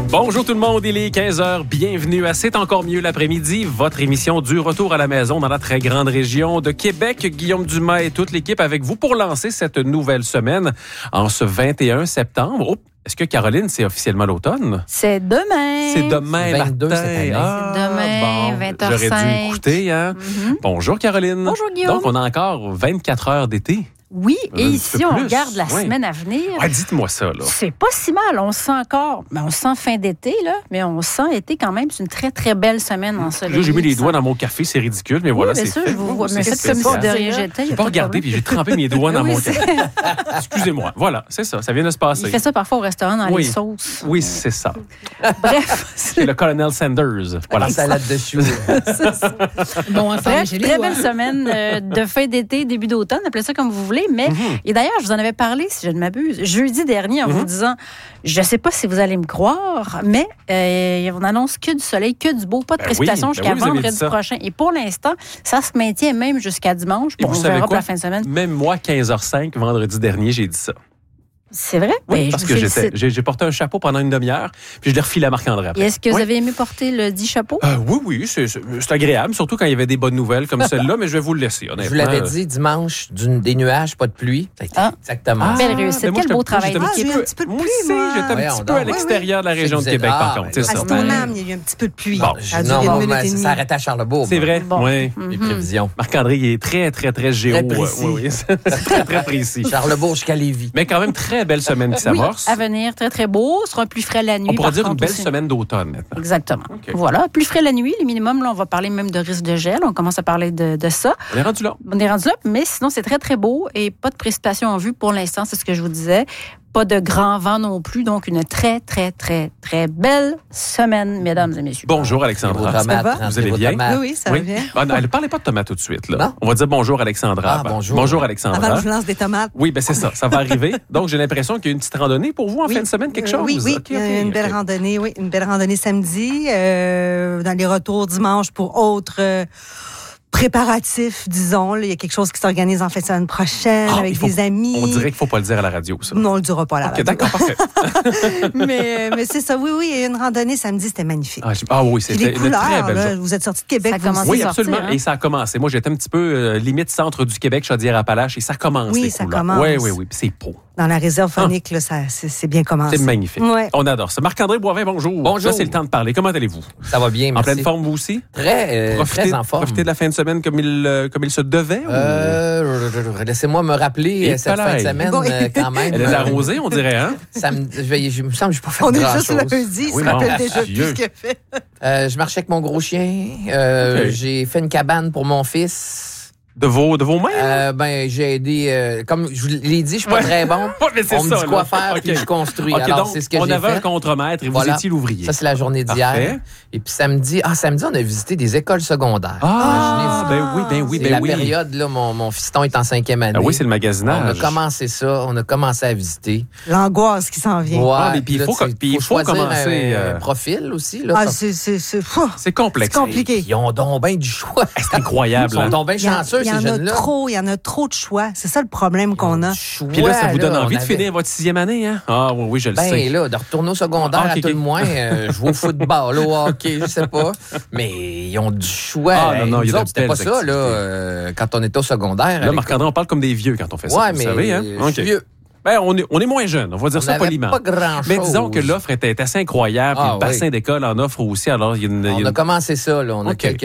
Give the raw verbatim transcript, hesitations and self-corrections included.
Bonjour tout le monde, il est quinze heures. Bienvenue à C'est encore mieux l'après-midi, votre émission du retour à la maison dans la très grande région de Québec. Guillaume Dumas et toute l'équipe avec vous pour lancer cette nouvelle semaine en ce vingt et un septembre. Oh, est-ce que Caroline, c'est officiellement l'automne? C'est demain. C'est demain vingt-deux matin. cette année. Ah, C'est demain, bon, vingt heures cinq. J'aurais dû écouter, hein? Mm-hmm. Bonjour Caroline. Bonjour Guillaume. Donc, on a encore vingt-quatre heures d'été. Oui, et Un ici, petit peu on plus. regarde la Ouais. semaine à venir. Ouais, dites-moi ça, là. C'est pas si mal. On sent encore, ben on sent fin d'été, là, mais on sent été quand même. C'est une très, très belle semaine ensoleillée. Là, j'ai mis les Ça- doigts dans mon café, c'est ridicule, mais voilà, oui, bien c'est sûr, fait. je vous vois. Oh, Mais c'est faites comme spécial. si de rien j'étais. y J'ai a pas de regardé, problème. puis j'ai trempé mes doigts dans Oui, mon c'est- café. Excusez-moi. Voilà, c'est ça. Ça vient de se passer. Il fait ça parfois au restaurant dans Oui. les sauces. Oui, c'est ça. Bref, C'est le colonel Sanders. Voilà. La salade de choux. Bon, enfin, Bref, j'ai les très doigts. belle semaine euh, de fin d'été, début d'automne, appelez ça comme vous voulez. Mais Mm-hmm. et d'ailleurs, je vous en avais parlé, si je ne m'abuse, jeudi dernier, en Mm-hmm. vous disant, je ne sais pas si vous allez me croire, mais euh, on annonce que du soleil, que du beau, pas de Ben précipitation oui, ben jusqu'à oui, vous avez dit vendredi ça. prochain. Et pour l'instant, ça se maintient même jusqu'à dimanche. Et Bon, vous on savez verra pour quoi? la fin de semaine. Même moi, quinze heures cinq, vendredi dernier, j'ai dit ça. C'est vrai? Oui, Ben, parce je que vous j'étais, félicite. j'ai, j'ai porté un chapeau pendant une demi-heure, puis je l'ai refilé à Marc-André Et après. est-ce que vous Oui. avez aimé porter le dit chapeau? Euh, oui, oui, c'est, c'est, c'est agréable, surtout quand il y avait des bonnes nouvelles comme celle-là, mais je vais vous le laisser, honnêtement. Je vous l'avais dit, dimanche, d'une- des nuages, pas de pluie. Ça a été Ah. Exactement. Belle ça. réussite. mais moi, Quel j'étais- beau travail j'étais un d'équipe. petit J'ai eu peu- un petit peu de moi pluie, aussi, moi. j'étais un Voyons petit donc. peu à Oui, l'extérieur de la Je région de sais, Québec, ah, par contre, ben, c'est À ça. Stoneham, il y a eu un petit peu de pluie. Bon, Ça a Non, duré non, une minute mais et ça demie. s'arrêtait à Charlebourg. C'est vrai, Bon. oui. Les prévisions. Marc-André, il est très, très, très géo. Très précis. euh, oui, oui, c'est très, très précis. Charlebourg jusqu'à Lévis. Mais quand même, très belle semaine qui Oui, s'amorce. à venir, très, très beau. Ce sera plus frais la nuit. On pourra par dire une contre, belle aussi. semaine d'automne maintenant. Exactement. OK. Voilà. Plus frais la nuit, les minimums, là, on va parler même de risque de gel. On commence à parler de, de ça. On est rendu là. On est rendu là, mais sinon, c'est très, très beau et pas de précipitation en vue pour l'instant, c'est ce que je vous disais. Pas de grand vent non plus, donc une très, très, très, très belle semaine, mesdames et messieurs. Bonjour, Vos Alexandra. tomates, va? rentrez Vous allez vos bien? tomates. Oui, oui, ça va bien. Ah, non, elle ne parlait pas de tomates tout de suite. Là. Non? On va dire bonjour, Alexandra. Ah, avant. bonjour. Bonjour, Avant Alexandra. que je lance des tomates. Oui, ben c'est ça. Ça va arriver. Donc, j'ai l'impression qu'il y a une petite randonnée pour vous en Oui. fin de semaine, quelque Euh, chose? Oui, oui. OK, Il y a OK, une belle OK. randonnée, oui. Une belle randonnée samedi. euh, dans les retours dimanche pour autres euh, préparatifs, disons. là. Il y a quelque chose qui s'organise en fin de semaine prochaine Ah, avec il faut- des amis. On dirait qu'il ne faut pas le dire à la radio, ça. Non, on le dira pas à la OK, radio. d'accord, parfait. mais mais c'est ça, oui, oui. Il y a eu une randonnée samedi, c'était magnifique. Ah, je- ah oui, Puis c'était les une couleurs, très belle là, journée. vous êtes sortis de Québec. Ça vous commence aussi. Oui, sortir, absolument. hein? Et ça a commencé. Moi, j'étais un petit peu euh, limite centre du Québec, Chaudière-Appalaches, et ça commence, Oui, les ça couleurs. commence. Oui, oui, oui. Puis c'est beau. Dans la réserve phonique, là, ça, c'est, c'est bien commencé. C'est magnifique. Ouais. On adore ça. Marc-André Boivin, bonjour. Bonjour. Là, c'est le temps de parler. Comment allez-vous? Ça va bien, En merci. pleine forme, vous aussi? Très, euh, Profitez, très en forme. profitez de la fin de semaine comme il, euh, comme il se devait? ou- Euh, laissez-moi me rappeler Et euh, cette fin de pareil. semaine Bon. euh, quand même. Elle est arrosée, on dirait, hein? Ça me, je, vais- je me semble que je n'ai pas fait On est grand juste chose. lundi, il Oui, se rappelle mon déjà Dieu. plus ce qu'il a fait. Euh, je marchais avec mon gros chien. Euh, Ok. J'ai fait une cabane pour mon fils. De vos, de vos mains? Euh, ben, j'ai aidé. euh, comme je vous l'ai dit, je suis pas Ouais. très bon. Ouais, mais c'est On me ça, dit quoi là. faire, OK. puis je construis. OK, Alors, donc, c'est ce que on j'ai avait un fait. contremaître et vous Voilà. étiez l'ouvrier. Ça, c'est la journée d'hier. Parfait. Et puis samedi, ah, samedi, on a visité des écoles secondaires. Ah, Imaginez-vous. ben oui, ben oui, C'est ben la oui. période, là, mon, mon fiston est en cinquième année. Ah oui, c'est le On a magasinage. commencé ça, on a commencé à visiter. L'angoisse qui s'en vient. Ouais, Ah, mais puis il là, faut tu sais, que- puis il faut choisir commencer, un, euh, un profil aussi. Là, Ah, parce- c'est, c'est, c'est, pfff, C'est complexe. c'est compliqué. Ils ont donc bien du choix. C'est incroyable. Ils sont hein? donc bien Il y, en- chanceux, il y ces en a jeunes-là. trop, il y en a trop de choix. C'est ça le problème qu'on a. Puis là, ça vous donne Ouais, envie on de avait- finir votre sixième année, hein? Ah oui, oui, je le sais. Ben là, de retourner au secondaire Ah, ok, à tout ok. le moins, euh, jouer au football, au hockey, je sais pas. Mais ils ont du choix. Ah, non, non, il y a Nous de autres, c'était pas belles ça, là, activités. euh, quand on était au secondaire. Là, avec- Marc-André, on parle comme des vieux quand on fait ça. Ouais, vous mais savez, hein? je suis OK. vieux. Ben, on est, on est moins jeunes, on va dire On ça n'avait poliment. pas grand-chose. Mais disons que l'offre était assez incroyable, puis Ah, le bassin oui. d'école en offre aussi. Alors, il y a une, il y a On une- a commencé ça, là. On a OK. quelques